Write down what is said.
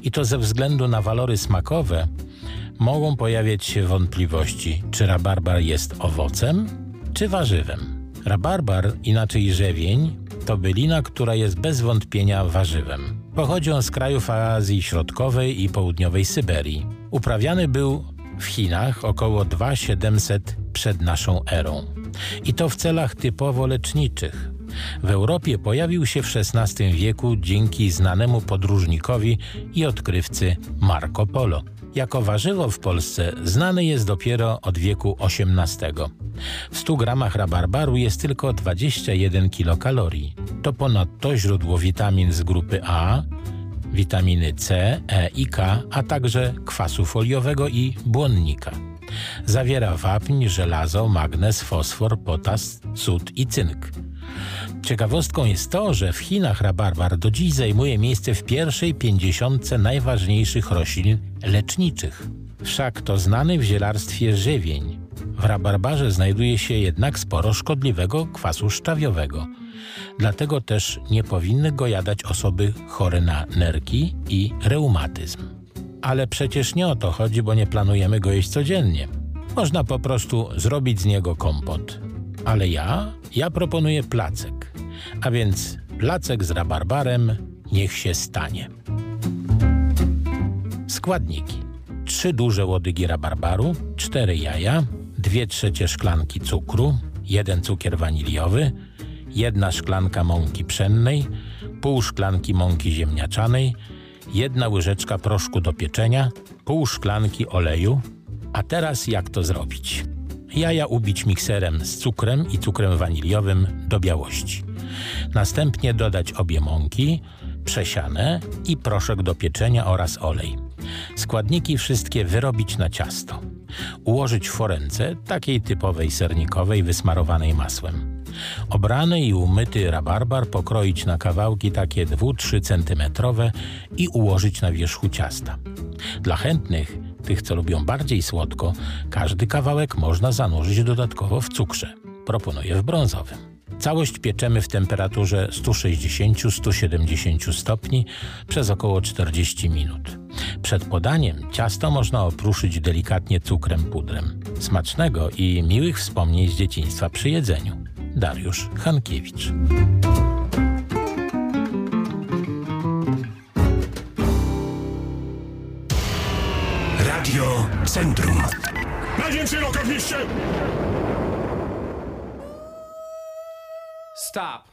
I to ze względu na walory smakowe mogą pojawiać się wątpliwości, czy rabarbar jest owocem, czy warzywem. Rabarbar, inaczej rzewień, to bylina, która jest bez wątpienia warzywem. Pochodzi on z krajów Azji Środkowej i Południowej Syberii. Uprawiany był w Chinach około 2700 przed naszą erą. I to w celach typowo leczniczych. W Europie pojawił się w XVI wieku dzięki znanemu podróżnikowi i odkrywcy Marco Polo. Jako warzywo w Polsce znany jest dopiero od wieku XVIII. W 100 gramach rabarbaru jest tylko 21 kilokalorii. To ponadto źródło witamin z grupy A, witaminy C, E i K, a także kwasu foliowego i błonnika. Zawiera wapń, żelazo, magnez, fosfor, potas, sód i cynk. Ciekawostką jest to, że w Chinach rabarbar do dziś zajmuje miejsce w pierwszej 50 najważniejszych roślin leczniczych. Wszak to znany w zielarstwie żywień. W rabarbarze znajduje się jednak sporo szkodliwego kwasu szczawiowego. Dlatego też nie powinny go jadać osoby chore na nerki i reumatyzm. Ale przecież nie o to chodzi, bo nie planujemy go jeść codziennie. Można po prostu zrobić z niego kompot. Ale ja proponuję placek. A więc placek z rabarbarem niech się stanie. Składniki: 3 duże łodygi rabarbaru, 4 jaja, 2/3 szklanki cukru, 1 cukier waniliowy, 1 szklanka mąki pszennej, pół szklanki mąki ziemniaczanej, 1 łyżeczka proszku do pieczenia, pół szklanki oleju. A teraz jak to zrobić? Jaja ubić mikserem z cukrem i cukrem waniliowym do białości. Następnie dodać obie mąki, przesiane i proszek do pieczenia oraz olej. Składniki wszystkie wyrobić na ciasto. Ułożyć w forence, takiej typowej sernikowej, wysmarowanej masłem. Obrany i umyty rabarbar pokroić na kawałki takie 2-3 cm i ułożyć na wierzchu ciasta. Dla chętnych, tych co lubią bardziej słodko, każdy kawałek można zanurzyć dodatkowo w cukrze. Proponuję w brązowym. Całość pieczemy w temperaturze 160-170 stopni przez około 40 minut. Przed podaniem ciasto można opruszyć delikatnie cukrem pudrem. Smacznego i miłych wspomnień z dzieciństwa przy jedzeniu. Dariusz Hankiewicz. Radio Centrum. Najwięcej lokal w mieście! Stop.